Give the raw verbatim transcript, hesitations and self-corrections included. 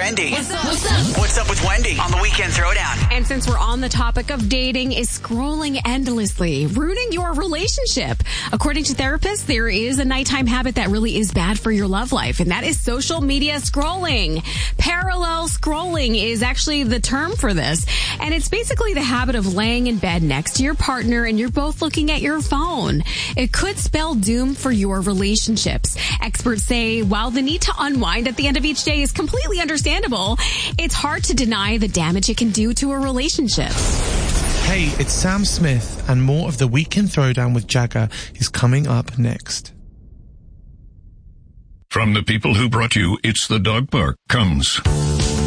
Wendy. What's up? What's up? What's up with Wendy on the Weekend Throwdown? And since we're on the topic of dating, is scrolling endlessly ruining your relationship? According to therapists, there is a nighttime habit that really is bad for your love life, and that is social media scrolling. Parallel scrolling is actually the term for this, and it's basically the habit of laying in bed next to your partner and you're both looking at your phone. It could spell doom for your relationships. Experts say while the need to unwind at the end of each day is completely understandable, it's hard to deny the damage it can do to a relationship. Hey, it's Sam Smith, and more of the Weekend Throwdown with Jagger is coming up next. From the people who brought you It's the Dog Park comes